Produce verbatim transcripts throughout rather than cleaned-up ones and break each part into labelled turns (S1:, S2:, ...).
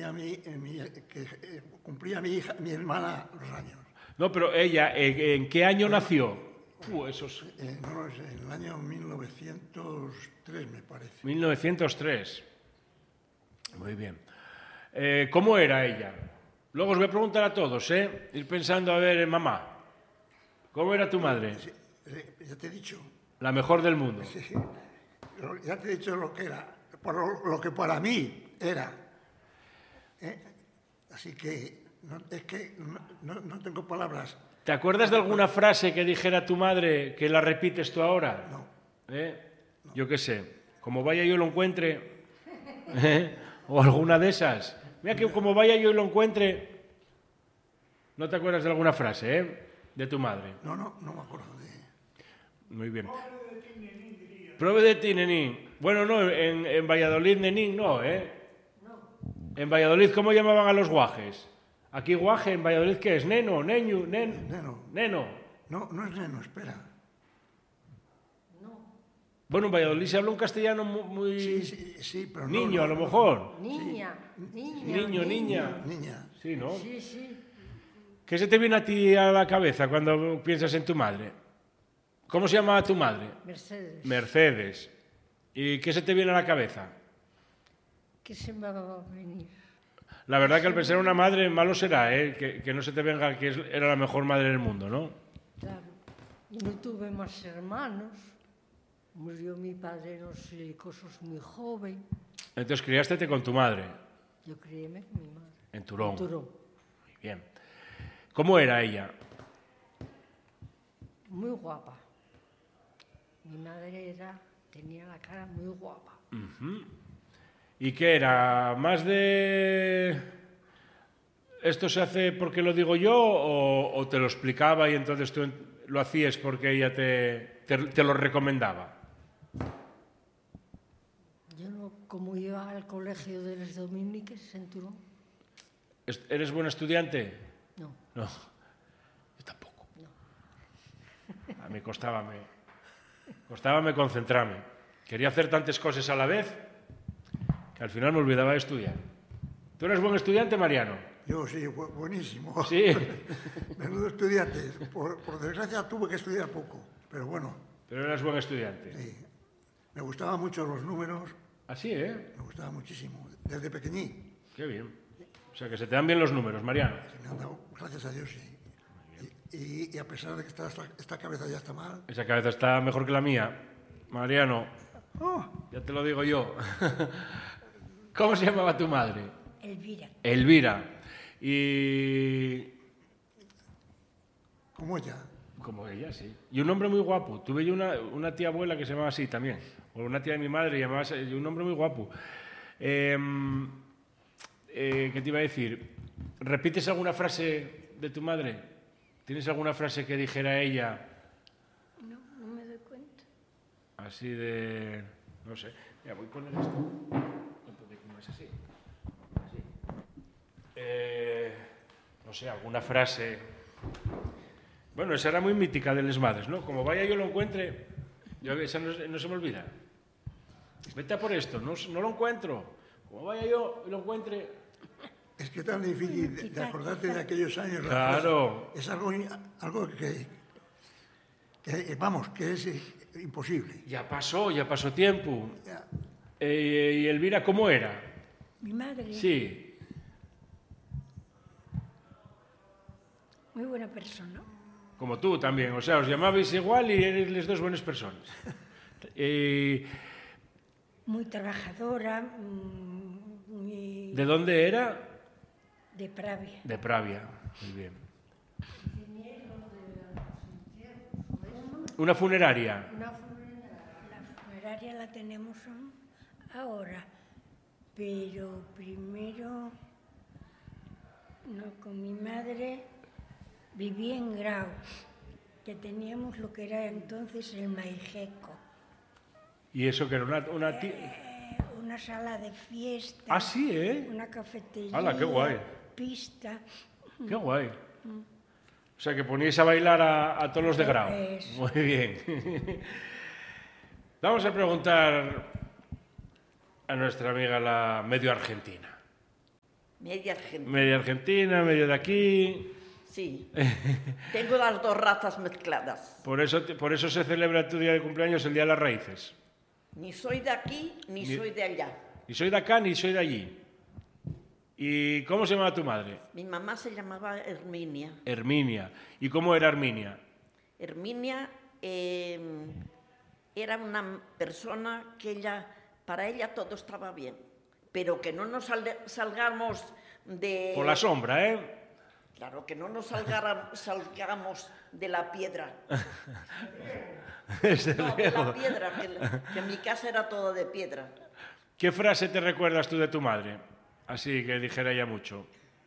S1: tenía mi, mi, que eh, cumplía mi hija, mi hermana los años.
S2: No, pero ella, ¿en, en qué año bueno, nació? Uh, esos...
S1: eh, no lo sé, en el año mil novecientos tres, me parece.
S2: mil novecientos tres. Muy bien. Eh, ¿Cómo era ella? Luego os voy a preguntar a todos, ¿eh? Ir pensando, a ver, mamá, ¿cómo era tu madre?
S1: Sí, ya te he dicho.
S2: La mejor del mundo.
S1: Sí, ya te he dicho lo que era, por lo, lo que para mí era. ¿Eh? Así que, no, es que no, no tengo palabras.
S2: ¿Te acuerdas de alguna frase que dijera tu madre que la repites tú ahora?
S1: No.
S2: ¿Eh? No. Yo qué sé, como vaya yo lo encuentre, ¿eh? O alguna de esas. Mira que como vaya yo y lo encuentre, ¿no te acuerdas de alguna frase, eh? De tu madre.
S1: No, no, no me acuerdo de...
S2: Muy bien. Prove de ti, nenín. Bueno, no, en, en Valladolid, nenín, no, ¿eh? No. En Valladolid, ¿cómo llamaban a los guajes? Aquí guaje, en Valladolid, ¿qué es? Neno, neño, nen...
S1: Neno.
S2: Neno.
S1: No, no es neno, espera.
S2: No. Bueno, en Valladolid se habla un castellano muy...
S1: Sí, sí, sí, pero no...
S2: Niño,
S1: no,
S2: a lo
S1: no,
S2: mejor.
S3: Niña,
S1: sí.
S3: niña.
S2: Niño, niña.
S1: Niña.
S2: Sí, ¿no?
S3: Sí, sí.
S2: ¿Qué se te viene a ti a la cabeza cuando piensas en tu madre? ¿Cómo se llamaba tu madre?
S3: Mercedes.
S2: Mercedes. ¿Y qué se te viene a la cabeza?
S3: ¿Qué se me va a venir?
S2: La verdad que al pensar en una madre, malo será, ¿eh? Que, que no se te venga que era la mejor madre del mundo, ¿no?
S3: Claro. Y no tuve más hermanos. Murió mi padre, no sé, cosas muy joven.
S2: Entonces criástete con tu madre.
S3: Yo criéme con mi madre.
S2: En Turón.
S3: En Turón.
S2: Muy bien. ¿Cómo era ella?
S3: Muy guapa. Mi madre era, tenía la cara muy guapa.
S2: Uh-huh. ¿Y qué era? ¿Más de esto se hace porque lo digo yo o, o te lo explicaba y entonces tú lo hacías porque ella te, te, te lo recomendaba?
S3: Yo no, como iba al colegio de los dominicos en Turón.
S2: ¿Eres buen estudiante?
S3: No.
S2: No, yo tampoco.
S3: No.
S2: A mí costaba me, costaba me concentrarme. Quería hacer tantas cosas a la vez que al final me olvidaba de estudiar. ¿Tú eres buen estudiante, Mariano?
S1: Yo sí, bu buenísimo.
S2: Sí.
S1: Menudo estudiante. Por, por desgracia tuve que estudiar poco, pero bueno.
S2: Pero eras buen estudiante.
S1: Sí. Me gustaban mucho los números.
S2: Así, ¿eh?
S1: Me gustaba muchísimo, desde pequeñín.
S2: Qué bien. O sea, que se te dan bien los números, Mariano.
S1: Se me han dado, gracias a Dios, sí. Y, y, y a pesar de que esta, esta cabeza ya está mal...
S2: Esa cabeza está mejor que la mía. Mariano,
S1: oh.
S2: Ya te lo digo yo. ¿Cómo se llamaba tu madre?
S3: Elvira.
S2: Elvira. Y...
S1: Como ella.
S2: Como ella, sí. Y un hombre muy guapo. Tuve yo una, una tía abuela que se llamaba así también. O una tía de mi madre llamaba así, un hombre muy guapo. Eh, eh, ¿Qué te iba a decir? ¿Repites alguna frase de tu madre? ¿Tienes alguna frase que dijera ella?
S3: No, no me doy cuenta.
S2: Así de... no sé. Mira, voy a poner esto. ¿Cómo es así? Así. Eh, no sé, alguna frase... Bueno, esa era muy mítica de las madres, ¿no? Como vaya yo lo encuentre, yo, esa no, no se me olvida. Vete a por esto, no, no lo encuentro. Como vaya yo y lo encuentre...
S1: Es que es tan difícil de, de acordarte de aquellos años.
S2: Claro.
S1: Es algo, algo que, que, vamos, que es imposible.
S2: Ya pasó, ya pasó tiempo.
S1: Ya.
S2: Eh, ¿Y Elvira cómo era?
S3: Mi madre.
S2: Sí.
S3: Muy buena persona.
S2: Como tú también, o sea, os llamabais igual y eres las dos buenas personas. Eh,
S3: Muy trabajadora. Muy...
S2: ¿De dónde era?
S3: De Pravia.
S2: De Pravia, muy bien. ¿Una funeraria?
S3: Una funeraria. La funeraria la tenemos ahora, pero primero, no, con mi madre viví en Grau, que teníamos lo que era entonces el Maijeco.
S2: ¿Y eso que era una, una
S3: eh, una sala de fiesta.
S2: Ah, sí, ¿eh?
S3: Una cafetería.
S2: ¡Hala, qué guay!
S3: Pista.
S2: ¡Qué guay! O sea, que poníais a bailar a, a todos los de Grau.
S3: Eso.
S2: Muy bien. Vamos a preguntar a nuestra amiga la medio argentina.
S4: Media argentina.
S2: Media argentina, medio de aquí.
S4: Sí. Tengo las dos razas mezcladas.
S2: Por eso, por eso se celebra tu día de cumpleaños el Día de las Raíces.
S4: Ni soy de aquí, ni, ni soy de allá.
S2: Ni soy de acá, ni soy de allí. ¿Y cómo se llamaba tu madre?
S4: Mi mamá se llamaba Herminia.
S2: Herminia. ¿Y cómo era Herminia?
S4: Herminia eh, era una persona que ella, para ella todo estaba bien, pero que no nos sal, salgamos de...
S2: Por la sombra, ¿eh?
S4: Claro, que no nos salgara, salgamos de la piedra. No, de la piedra, que, que mi casa era toda de piedra.
S2: ¿Qué frase te recuerdas tú de tu madre? Así que dijera ella mucho.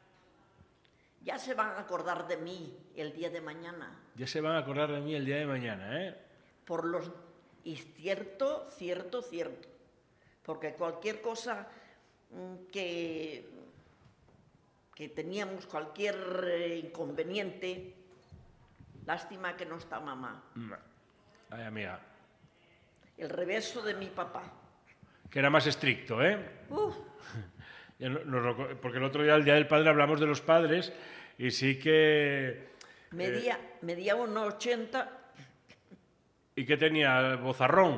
S4: Ya se van a acordar de mí el día de mañana.
S2: Ya se van a acordar de mí el día de mañana, ¿eh?
S4: Por los... Y cierto, cierto, cierto. Porque cualquier cosa que, que teníamos, cualquier inconveniente, lástima que no está mamá.
S2: Ay, amiga.
S4: El reverso de mi papá.
S2: Que era más estricto, ¿eh?
S4: Uf.
S2: Porque el otro día, el Día del Padre, hablamos de los padres y sí que...
S4: Medía, eh, medía uno ochenta.
S2: ¿Y qué tenía? ¿Bozarrón?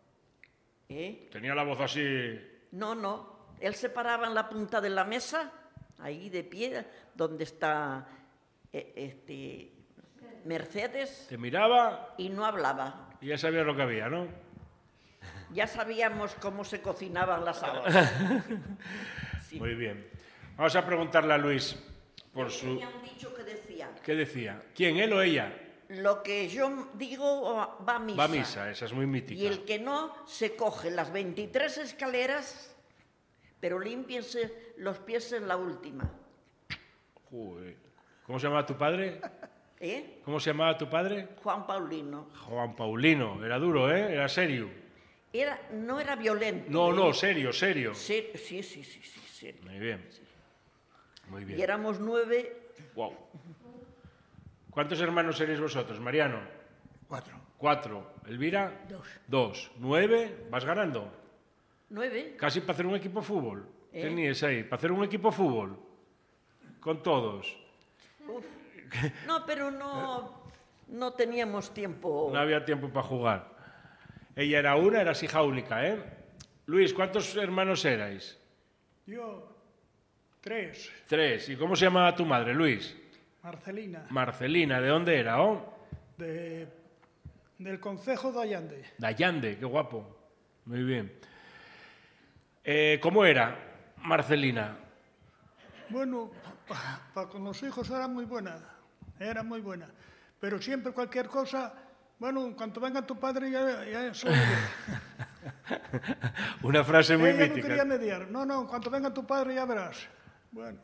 S4: ¿Eh?
S2: ¿Tenía la voz así?
S4: No, no. Él se paraba en la punta de la mesa, ahí de pie, donde está eh, este, Mercedes.
S2: ¿Te miraba?
S4: Y no hablaba.
S2: Y ya sabías lo que había, ¿no?
S4: Ya sabíamos cómo se cocinaban las habas. Sí.
S2: Muy bien. Vamos a preguntarle a Luis por su...
S4: Tenía un dicho que decía...
S2: ¿Qué decía? ¿Quién, él o ella?
S4: Lo que yo digo va a misa.
S2: Va a misa, esa es muy mítica.
S4: Y el que no, se coge las veintitrés escaleras, pero límpiense los pies en la última.
S2: Joder. ¿Cómo se llamaba tu padre?
S4: ¿Eh?
S2: ¿Cómo se llamaba tu padre?
S4: Juan Paulino.
S2: Juan Paulino. Era duro, ¿eh? Era serio.
S4: Era, no era violento.
S2: No,
S4: ¿eh?
S2: no, serio, serio.
S4: Sí, sí, sí, sí, sí, serio.
S2: Muy bien. Muy bien.
S4: Y éramos nueve.
S2: Wow. ¿Cuántos hermanos seréis vosotros, Mariano?
S1: Cuatro.
S2: Cuatro. ¿Elvira?
S3: Dos.
S2: Dos. ¿Nueve? ¿Vas ganando?
S4: Nueve.
S2: Casi para hacer un equipo de fútbol.
S4: ¿Eh?
S2: Teníais ahí, para hacer un equipo de fútbol. Con todos.
S4: Uf. No, pero no, no teníamos tiempo.
S2: No había tiempo para jugar. Ella era una, eras hija única, ¿eh? Luis, ¿cuántos hermanos erais?
S5: Yo, tres.
S2: Tres. ¿Y cómo se llamaba tu madre, Luis?
S5: Marcelina,
S2: Marcelina. ¿De dónde era, oh?
S5: de, del concejo de Allande.
S2: De Allande, qué guapo. Muy bien. Eh, ¿Cómo era Marcelina?
S5: Bueno, para pa con los hijos era muy buena, era muy buena. Pero siempre cualquier cosa, bueno, en cuanto venga tu padre ya, ya soy
S2: Una frase muy
S5: Ella
S2: mítica.
S5: no quería mediar. No, no, en cuanto venga tu padre ya verás. Bueno.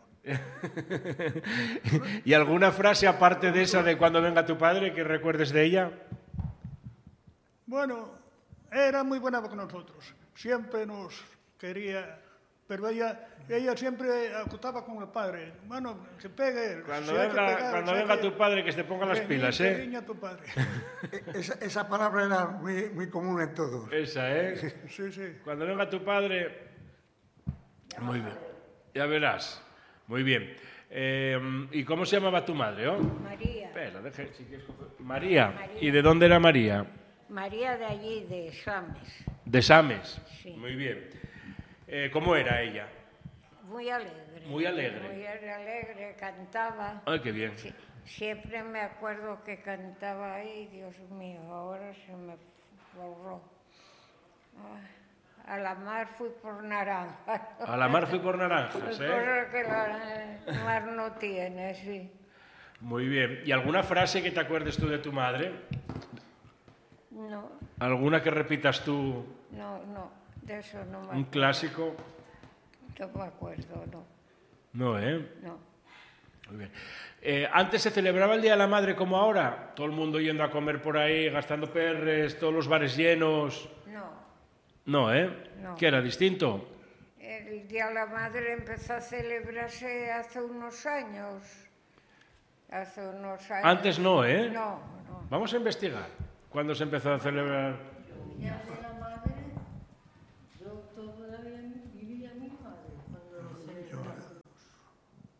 S2: ¿Y alguna frase aparte de esa de cuando venga tu padre que recuerdes de ella?
S5: Bueno, era muy buena con nosotros. Siempre nos quería, pero ella, ella siempre acotaba con el padre. Bueno, que pegue él.
S2: Cuando
S5: Si hay que
S2: venga,
S5: pegar,
S2: cuando
S5: si hay
S2: venga
S5: que-
S2: tu padre, que se ponga las
S5: que
S2: pilas,
S5: ni- que
S2: ¿eh?
S5: riña tu padre.
S1: Esa, esa palabra era muy, muy común en todos.
S2: Esa, ¿eh?
S5: Sí, sí.
S2: Cuando venga tu padre... Muy bien. Ya verás. Muy bien. Eh, ¿Y cómo se llamaba tu madre, oh?
S3: María.
S2: Espera, deje, si quieres coger- María.
S3: María.
S2: ¿Y de dónde era María?
S3: María de allí, de Sames.
S2: De Sames.
S3: Sí.
S2: Muy bien. Eh, ¿Cómo era ella?
S3: Muy alegre.
S2: Muy alegre.
S3: Muy alegre, cantaba.
S2: Ay, qué bien.
S3: Sí, siempre me acuerdo que cantaba ahí, Dios mío, ahora se me borró. Ah, a la mar fui por naranja.
S2: A la mar fui por naranjas, ¿eh?
S3: Cosa que la mar no tiene, sí.
S2: Muy bien. ¿Y alguna frase que te acuerdes tú de tu madre?
S3: No,
S2: ¿Alguna que repitas tú?
S3: no, no, de eso no me
S2: ¿Un
S3: acuerdo.
S2: clásico?
S3: No me acuerdo, no,
S2: No, ¿eh?
S3: no.
S2: Muy bien. Eh, ¿Antes se celebraba el Día de la Madre como ahora? Todo el mundo yendo a comer por ahí, gastando perres, todos los bares llenos.
S3: No,
S2: No, ¿eh?
S3: No.
S2: ¿Qué era distinto?
S3: el Día de la Madre empezó a celebrarse hace unos años. Hace unos años.
S2: Antes no, ¿eh?
S3: No, no.
S2: Vamos a investigar. ¿Cuándo se empezó a celebrar?
S6: Día de la madre, yo todavía vivía mi madre cuando lo celebraba.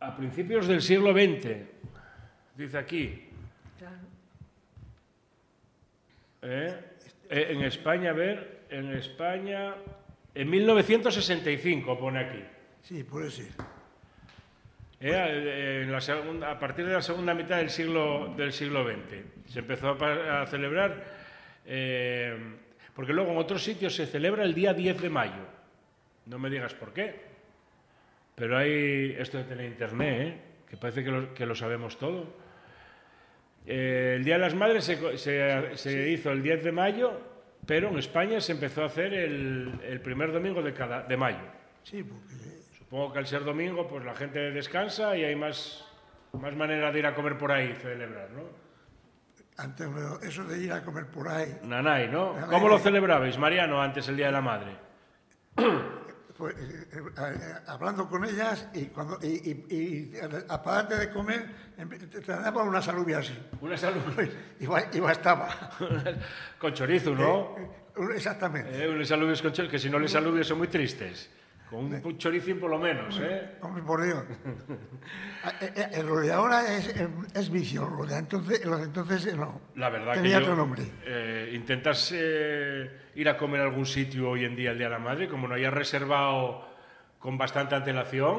S2: a principios del siglo veinte, dice aquí.
S3: Claro.
S2: ¿Eh? Eh, en España, a ver, en España, en mil novecientos sesenta y cinco pone aquí.
S1: Sí, puede ser.
S2: Eh, en la segunda, a partir de la segunda mitad del siglo, del siglo veinte se empezó a, a celebrar, eh, porque luego en otros sitios se celebra el día diez de mayo. No me digas por qué, pero hay esto de tener internet, ¿eh? Que parece que lo, que lo sabemos todo. Eh, el Día de las Madres se, se, se hizo el diez de mayo, pero en España se empezó a hacer el, el primer domingo de, cada, de mayo.
S1: Sí, porque...
S2: Supongo que al ser domingo, pues la gente descansa y hay más, más manera de ir a comer por ahí y celebrar, ¿no?
S1: Antes, eso de ir a comer por ahí...
S2: Nanay, ¿no?
S1: Nanay.
S2: ¿Cómo lo celebrabais, Mariano, antes el Día de la Madre?
S1: Pues, eh, eh, eh, hablando con ellas y cuando y, y, y aparte de comer te, te daban unas alubias así.
S2: Una salud.
S1: Y, ba- y bastaba.
S2: Con chorizo, ¿no?
S1: Eh, eh, exactamente.
S2: Eh, unos alubios con chorizo, que si no les alubios son muy tristes. Con un choricín por lo menos, ¿eh?
S1: Hombre, por Dios. Eh, eh, eh, lo de ahora es, eh, es vicio, lo de entonces, lo de entonces eh, no.
S2: La verdad
S1: Tenía
S2: que yo,
S1: otro nombre.
S2: eh, intentas eh, ir a comer a algún sitio hoy en día el Día de la Madre, como no hayas reservado con bastante antelación,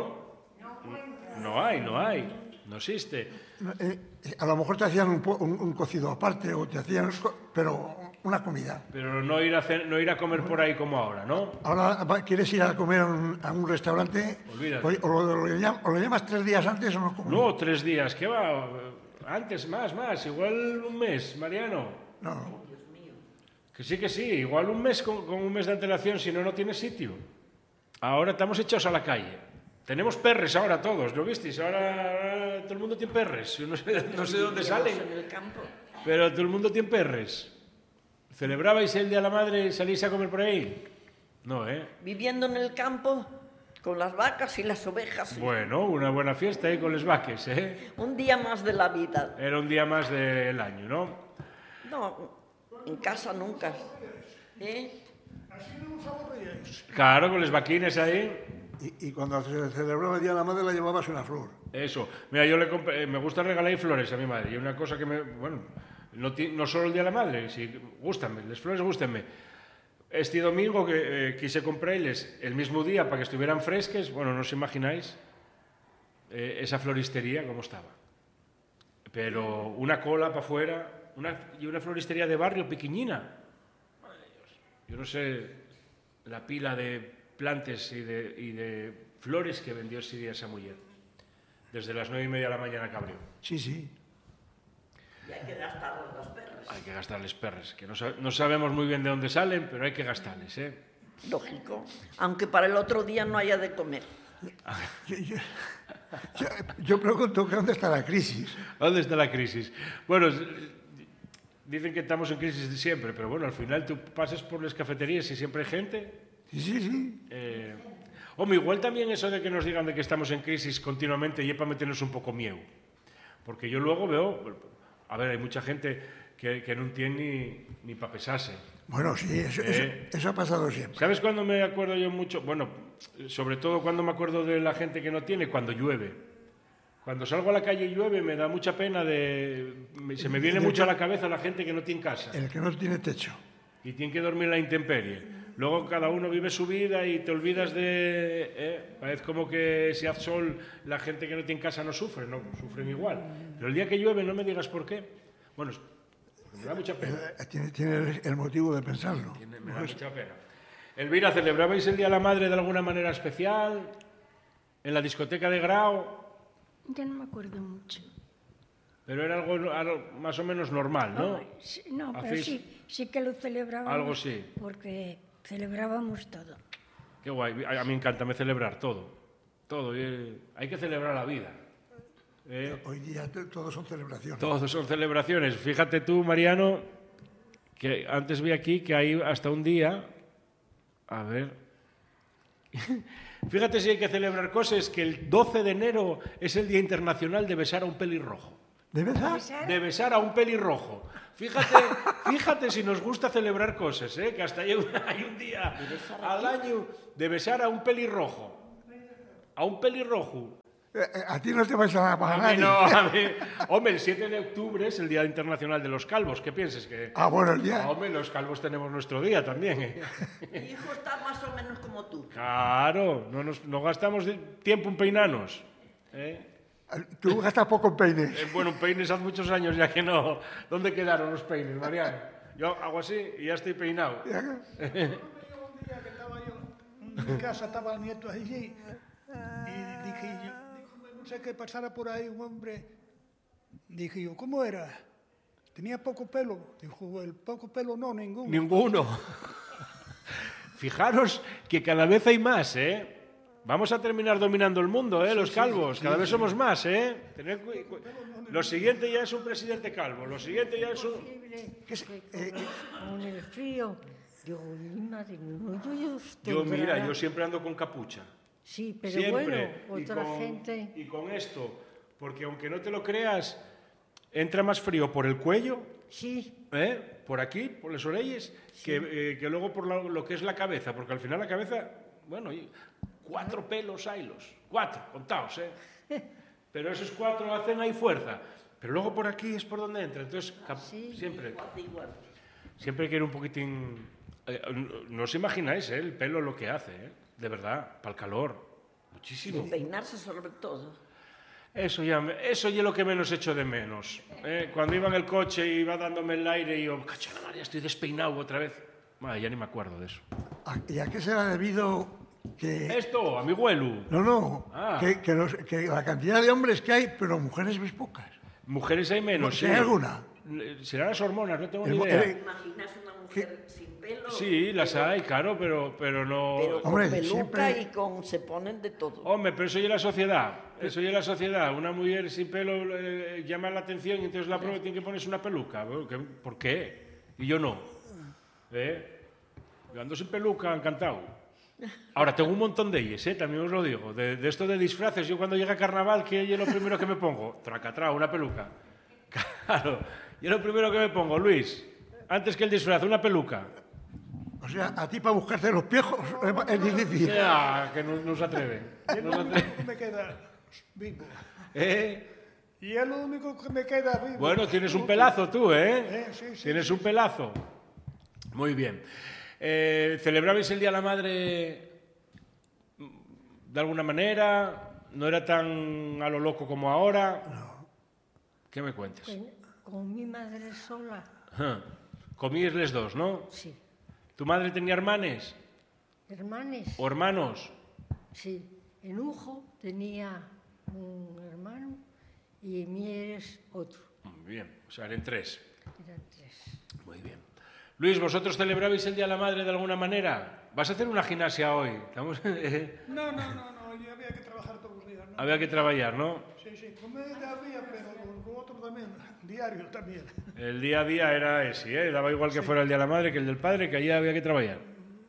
S2: no hay, no hay, no existe.
S1: Eh, eh, a lo mejor te hacían un, po- un, un cocido aparte o te hacían, co- pero una comida.
S2: Pero no ir a, hacer- no ir a comer por ahí como ahora, ¿no?
S1: Ahora va- quieres ir a comer a un, a un restaurante
S2: Olvídate.
S1: o, o lo, lo llam- o lo llamas tres días antes o no comes.
S2: No, tres días, ¿qué va? Antes, más, más, igual un mes, Mariano.
S1: No.
S2: Que sí, que sí, igual un mes con, con un mes de antelación, si no, no tiene sitio. Ahora estamos echados a la calle. Tenemos perres ahora todos, ¿lo visteis? Ahora, ahora todo el mundo tiene perres. Yo no sé, no sé de dónde salen,
S4: En el campo.
S2: pero todo el mundo tiene perres. ¿Celebrabais el Día de la Madre y salís a comer por ahí? No, ¿eh?
S4: Viviendo en el campo con las vacas y las ovejas.
S2: Bueno, una buena fiesta ahí con los vaques, ¿eh?
S4: Un día más de la vida.
S2: Era un día más del año, ¿no?
S4: No, en casa nunca. ¿Eh?
S2: Claro, con los vaquines ahí.
S1: Y, y cuando se celebraba el Día de la Madre la llevabas una flor.
S2: Eso. Mira, yo le compré- eh, me gusta regalar flores a mi madre. Y una cosa que me... Bueno, no, ti- no solo el Día de la Madre, si gústanme, las flores gústenme. Este domingo que eh, quise comprarles el mismo día para que estuvieran fresques, bueno, no os imagináis eh, esa floristería cómo estaba. Pero una cola para afuera, una, y una floristería de barrio pequeñina. Madre de Dios. Yo no sé la pila de plantes y de, y de flores que vendió ese día esa mujer. Desde las nueve y media de la mañana que abrió.
S1: Sí, sí.
S4: Y hay que gastar los perros.
S2: Hay que gastarles perres, que no, sa- no sabemos muy bien de dónde salen, pero hay que gastarles, ¿eh?
S4: Lógico. Aunque para el otro día no haya de comer.
S1: Yo, yo- yo- yo pregunto que dónde está la crisis.
S2: ¿Dónde está la crisis? Bueno, s- dicen que estamos en crisis de siempre, pero bueno, al final tú pasas por las cafeterías y siempre hay gente.
S1: Sí, sí, sí.
S2: Eh, hombre, igual también eso de que nos digan de que estamos en crisis continuamente y es para meternos un poco miedo. Porque yo luego veo, a ver, hay mucha gente que, que no tiene ni, ni para pesarse.
S1: Bueno, sí, eso, eso-
S2: Eh.
S1: eso ha pasado siempre.
S2: ¿Sabes cuándo me acuerdo yo mucho? Bueno, sobre todo cuando me acuerdo de la gente que no tiene, cuando llueve. Cuando salgo a la calle y llueve me da mucha pena de... me- Se me viene mucho a la cabeza la gente que no tiene casa
S1: El que no tiene techo.
S2: y tiene que dormir en la intemperie. Luego cada uno vive su vida y te olvidas de... ¿eh? Parece como que si hace sol la gente que no tiene casa no sufre, no, sufren igual. Pero el día que llueve no me digas por qué. Bueno, es- me da mucha pena.
S1: Eh, Tiene, tiene el motivo de pensarlo.
S2: Tiene- Me da mucha pena. Elvira, ¿celebrabais el Día de la Madre de alguna manera especial? ¿En la discoteca de Grau?
S3: Ya no me acuerdo mucho.
S2: Pero era algo, algo más o menos normal, ¿no?
S3: Ay, sí, no, pero
S2: Hacéis-
S3: sí, sí que lo celebrábamos.
S2: Algo sí.
S3: Porque celebrábamos todo.
S2: Qué guay. A a mí encanta celebrar todo. Todo. y, hay que celebrar la vida. ¿eh?
S1: Hoy día te- todos son celebraciones.
S2: Todos son celebraciones. Fíjate tú, Mariano, que antes vi aquí que hay hasta un día... A ver... Fíjate si hay que celebrar cosas, que el doce de enero es el Día Internacional de besar a un pelirrojo.
S1: ¿De verdad?
S3: ¿Besar?
S2: De besar a un pelirrojo. Fíjate, fíjate si nos gusta celebrar cosas, ¿eh? Que hasta hay un, hay un día al año de besar a un pelirrojo. A un pelirrojo.
S1: Eh, A ti no te vais a pagar
S2: A mí
S1: nadie.
S2: no, a mí... Hombre, el siete de octubre es el Día Internacional de los Calvos. ¿Qué pienses? Que...
S1: Ah, bueno, el día.
S2: Ah, hombre, los calvos tenemos nuestro día también. ¿eh?
S4: Mi hijo está más o menos como tú.
S2: Claro, no, nos, no gastamos de- tiempo en peinarnos. ¿eh?
S1: Tú gastas poco en peines.
S2: Eh, bueno, peines hace muchos años ya que no. ¿Dónde quedaron los peines, Mariano? Yo hago así y ya estoy peinado.
S5: Un día que estaba yo en mi casa, estaba el nieto allí, y dije yo, dijo, no sé qué pasara por ahí un hombre. Dije yo, ¿cómo era? Tenía poco pelo. Dijo, el poco pelo no, ninguno.
S2: Ninguno. Fijaros que cada vez hay más, ¿eh? Vamos a terminar dominando el mundo, ¿eh? Los calvos. Cada vez somos más, ¿eh? Tened cu- cu- Lo siguiente ya es un presidente calvo. Lo siguiente ya es un...
S3: Que con, con el frío, digo, mi madre, no, yo, yo estoy
S2: Yo, mira,
S3: brava.
S2: yo siempre ando con capucha.
S3: Sí, pero
S2: Siempre.
S3: bueno,
S2: Y
S3: otra
S2: con-
S3: gente...
S2: Y con esto, porque aunque no te lo creas, entra más frío por el cuello,
S3: Sí,
S2: ¿eh? Por aquí, por las orejas, que, eh, que luego por la- lo que es la cabeza, porque al final la cabeza, bueno, y cuatro pelos haylos, cuatro, contaos, ¿eh? Pero esos cuatro hacen ahí fuerza. Pero luego por aquí es por donde entra, entonces cap- siempre,
S4: Igual.
S2: siempre hay que ir un poquitín... eh, no, no os imagináis, ¿eh? El pelo lo que hace, ¿eh? De verdad, para el calor, muchísimo.
S4: Peinarse sobre todo.
S2: Eso ya, me- eso ya es lo que menos echo de menos. ¿eh? Cuando iba en el coche y iba dándome el aire y yo, cacho, la madre, ya estoy despeinado otra vez. Madre, ya ni me acuerdo de eso.
S1: ¿A- ¿Y a qué será debido que.?
S2: Esto, a mi abuelo.
S1: No, no.
S2: Ah.
S1: Que, que los- que la cantidad de hombres que hay, pero mujeres ves pocas.
S2: Mujeres hay menos,
S1: ¿Si
S2: sí.
S1: hay alguna?
S2: Serán las hormonas, no tengo
S1: El
S2: ni
S1: mo-
S2: idea.
S1: eh,
S4: ¿Imaginas una mujer sin pelo?
S2: Sí, las
S4: pero-
S2: hay, claro, pero, pero no...
S4: Pero con
S1: Hombre,
S4: peluca
S1: siempre-
S4: y con... se ponen de todo.
S2: Hombre, pero eso ya es la sociedad. Eso ya es la sociedad. Una mujer sin pelo eh, llama la atención y entonces la prueba tiene que ponerse una peluca. Bueno, ¿qué- ¿Por qué? Y yo no. ¿Eh? Yo ando sin peluca, encantado. Ahora, tengo un montón de ellas, ¿eh? También os lo digo. De, de esto de disfraces, yo cuando llega carnaval, ¿qué es lo primero que me pongo? Tracatrá, una peluca. Claro. Yo lo primero que me pongo, Luis, antes que el disfraz, una peluca.
S1: O sea, a ti para buscarte los piejos es- es difícil.
S2: Ya, que no, no se atreve.
S5: Es
S2: No
S5: lo
S2: se
S5: único
S2: atreve.
S5: que me queda vivo.
S2: ¿Eh?
S5: Y es lo único que me queda vivo.
S2: Bueno, tienes un pelazo tú, ¿eh?
S5: Eh, sí, sí,
S2: Tienes
S5: sí,
S2: un pelazo. Muy bien. Eh, ¿Celebrabais el Día de la Madre de alguna manera? ¿No era tan a lo loco como ahora? ¿Qué me cuentas?
S3: Con, con mi madre sola,
S2: Ajá. Comíais les dos, ¿no?
S3: sí.
S2: ¿Tu madre tenía hermanes
S3: Hermanes,
S2: o hermanos?
S3: sí. En Ujo tenía un hermano y en Mieres otro.
S2: Muy bien, o sea, eran tres.
S3: Eran tres.
S2: Muy bien. Luis, ¿vosotros celebrabais el Día de la Madre de alguna manera? ¿Vas a hacer una gimnasia hoy? Estamos...
S5: No, no, no, no, y había que trabajar todos los días, ¿no?
S2: Había que trabajar, ¿no?
S5: Sí, sí, comedia había, pero lo, lo otro también, diario también.
S2: El día a día era ese, ¿eh? Daba igual que fuera el Día de la Madre que el del Padre, que allí había que trabajar.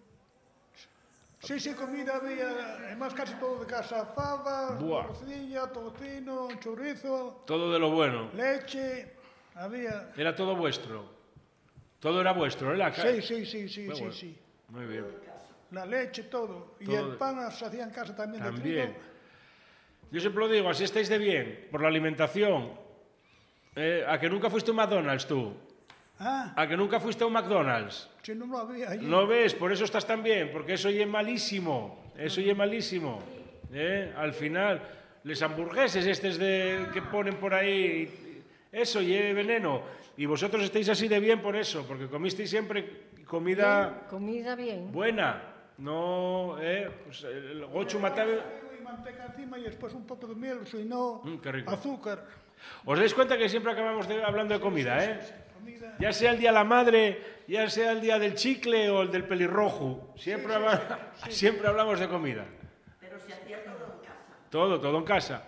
S5: Sí, sí, comida había, además casi todo de casa, fava,
S2: Buah.
S5: morcilla, tocino, chorizo,
S2: Todo de lo bueno.
S5: leche, había...
S2: Era todo vuestro. Todo era vuestro, ¿eh? La ca-
S5: Sí, sí, sí, sí,
S2: Muy
S5: sí,
S2: bueno.
S5: sí.
S2: Muy bien.
S5: La leche, todo. Y
S2: Todo
S5: el
S2: de-
S5: pan se hacía en casa también, de
S2: También.
S5: trigo.
S2: Yo siempre lo digo, así estáis de bien, por la alimentación. Eh, ¿A que nunca fuiste a un McDonald's tú?
S5: Ah,
S2: ¿A que nunca fuiste a un McDonald's?
S5: si no lo había allí.
S2: ¿No ves? Por eso estás tan bien, porque eso ya es malísimo. Eso ya es malísimo. ¿Eh? Al final, les hamburgueses estos de, que ponen por ahí, eso ya es veneno. Y vosotros estáis así de bien por eso, porque comisteis siempre comida
S3: Bien, comida bien.
S2: buena. No, ¿eh? Pues el gochu mataba...
S5: Y manteca encima y después un poco de miel, si no,
S2: Mm, qué rico.
S5: azúcar.
S2: ¿Os dais cuenta que siempre acabamos de- hablando de comida, eh?
S5: Comida.
S2: Ya sea el día de la madre, ya sea el día del chicle o el del pelirrojo, siempre, habla- siempre hablamos de comida.
S4: Pero se hacía todo en casa.
S2: Todo, todo en casa.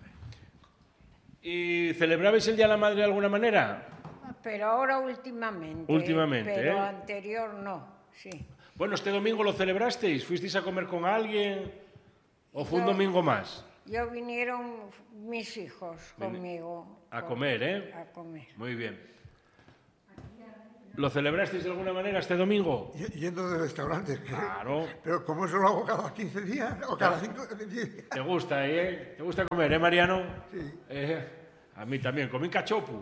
S2: ¿Y celebrabais el día de la madre de alguna manera?
S3: Pero ahora últimamente.
S2: Últimamente,
S3: Pero
S2: ¿eh?
S3: anterior no, sí.
S2: Bueno, este domingo lo celebrasteis, ¿fuisteis a comer con alguien o fue un
S3: Yo-
S2: domingo más?
S3: Yo vinieron mis hijos conmigo.
S2: A
S3: con-
S2: comer, ¿eh?
S3: A comer.
S2: Muy bien. ¿Lo celebrasteis de alguna manera este domingo?
S1: Y- Yendo de restaurantes. que-
S2: Claro.
S1: Pero como eso lo hago cada quince días o cada cinco días.
S2: ¿Te gusta, eh? ¿Te gusta comer, eh, Mariano?
S1: Sí.
S2: Eh, a mí también. Comí cachopu.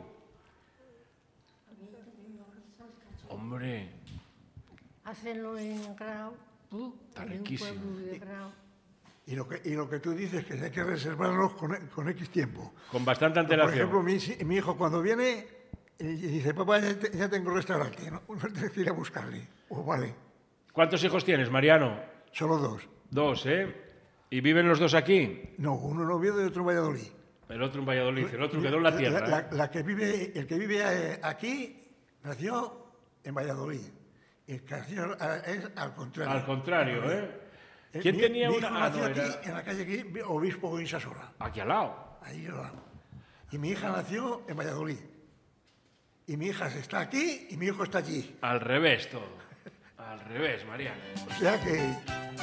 S2: Hombre,
S6: Hacenlo en Grau.
S2: Está
S6: en
S2: riquísimo.
S6: un pueblo de Grau.
S1: Y lo, que, y lo que tú dices que hay que reservarlos con, con X tiempo.
S2: con bastante
S1: Por
S2: antelación.
S1: ejemplo, mi, mi hijo cuando viene y dice, papá, ya, te- ya tengo restaurante, ¿no? Uno tiene que ir a buscarle. Pues vale,
S2: ¿Cuántos hijos tienes, Mariano?
S1: solo dos.
S2: Dos, ¿eh? ¿Y viven los dos aquí?
S1: No, uno en Oviedo y otro en Valladolid.
S2: El otro en Valladolid, el otro quedó en la tierra.
S1: La,
S2: ¿eh?
S1: la que vive, el que vive eh, aquí nació en Valladolid. Y el que nació eh, es al contrario.
S2: Al contrario, ¿eh?
S1: Eh,
S2: ¿Quién
S1: mi-
S2: tenía
S1: mi
S2: una?
S1: hijo
S2: Ah,
S1: nació
S2: no,
S1: aquí,
S2: era
S1: en la calle aquí, Obispo Insasola,
S2: aquí al lado.
S1: ahí al lado. Y mi hija nació en Valladolid. Y mi hija está aquí y mi hijo está allí.
S2: Al revés todo. Al revés, Mariano.
S1: O sea que,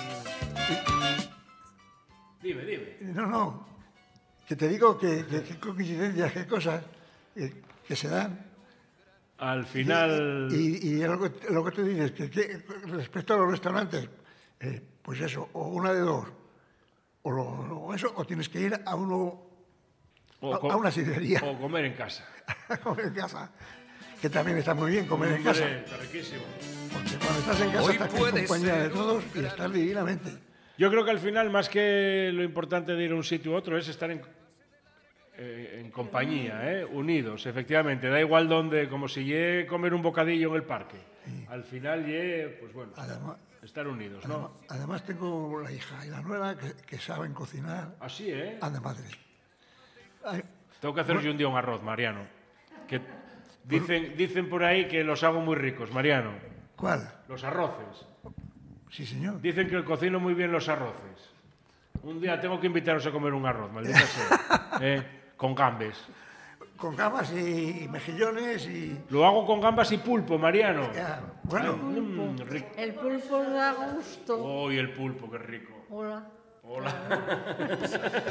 S2: Dime, dime.
S1: no, no, que te digo que, que, que coincidencias, qué cosas eh, que se dan.
S2: Al final...
S1: Y, y lo, que, lo que tú dices, que, que respecto a los restaurantes, eh, pues eso, o una de dos, o, lo, o eso, o tienes que ir a uno,
S2: o
S1: a,
S2: co-
S1: a una sidrería,
S2: O comer en casa.
S1: a comer en casa, que también está muy bien comer en
S2: Hombre,
S1: casa,
S2: está riquísimo.
S1: porque cuando estás en casa
S7: Hoy
S1: estás en
S7: puede
S1: compañía de
S7: ser
S1: todos y estás divinamente.
S2: Yo creo que al final, más que lo importante de ir a un sitio u otro, es estar en, eh, en compañía, ¿eh? Unidos, efectivamente. Da igual dónde, como si lle comer un bocadillo en el parque. Al final lle, pues bueno,
S1: Además,
S2: estar unidos,
S1: además,
S2: ¿no?
S1: además tengo la hija y la nuera que, que saben cocinar,
S2: Así, ¿eh?
S1: anda madre. Ay,
S2: Tengo que hacer yo un día un arroz, Mariano. Que dicen, dicen por ahí que los hago muy ricos, Mariano.
S1: ¿Cuál?
S2: Los arroces.
S1: Sí, señor.
S2: Dicen que cocino muy bien los arroces. Un día tengo que invitaros a comer un arroz, maldita sea. ¿Eh? Con gambes.
S1: Con gambas y mejillones y...
S2: Lo hago con gambas y pulpo, Mariano.
S1: ya, bueno,
S2: Mm, rico.
S6: El pulpo da gusto.
S2: ¡Uy, el pulpo, qué rico!
S6: Hola.
S2: Hola.